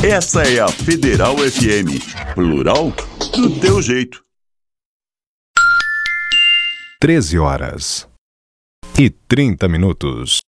Essa é a Federal FM, plural do teu jeito. 13h30